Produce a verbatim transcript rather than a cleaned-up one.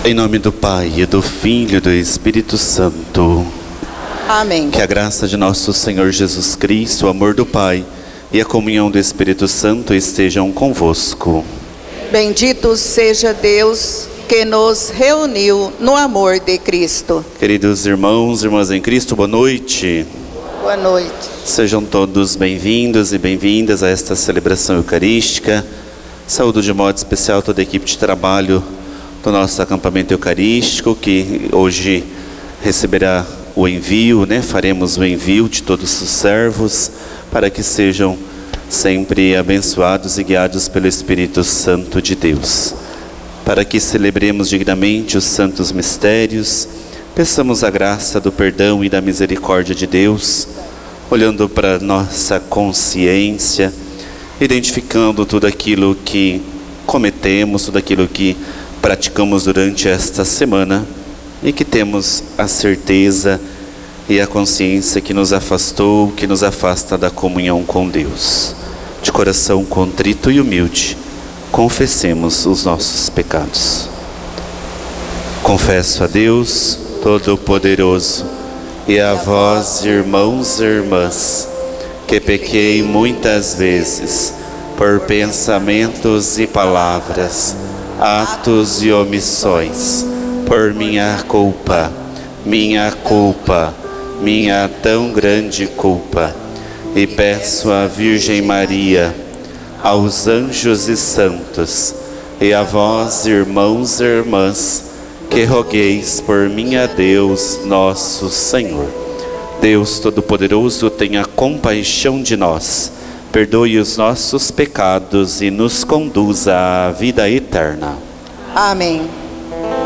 Em nome do Pai, e do Filho e do Espírito Santo. Amém. Que a graça de nosso Senhor Jesus Cristo, o amor do Pai e a comunhão do Espírito Santo estejam convosco. Bendito seja Deus que nos reuniu no amor de Cristo. Queridos irmãos e irmãs em Cristo, boa noite. Boa noite. Sejam todos bem-vindos e bem-vindas a esta celebração eucarística. Saúdo de modo especial toda a equipe de trabalho do nosso acampamento eucarístico, que hoje receberá o envio, né? Faremos o envio de todos os servos para que sejam sempre abençoados e guiados pelo Espírito Santo de Deus. Para que celebremos dignamente os santos mistérios, peçamos a graça do perdão e da misericórdia de Deus, olhando para nossa consciência, identificando tudo aquilo que cometemos, tudo aquilo que praticamos durante esta semana e que temos a certeza e a consciência que nos afastou, que nos afasta da comunhão com Deus. De coração contrito e humilde, confessemos os nossos pecados. Confesso a Deus Todo-Poderoso e a vós, irmãos e irmãs, que pequei muitas vezes por pensamentos e palavras, atos e omissões, por minha culpa, minha culpa, minha tão grande culpa, e peço à Virgem Maria, aos anjos e santos, e a vós, irmãos e irmãs, que rogueis por mim a Deus nosso Senhor. Deus Todo-Poderoso, tenha compaixão de nós, perdoe os nossos pecados e nos conduza à vida eterna. Amém.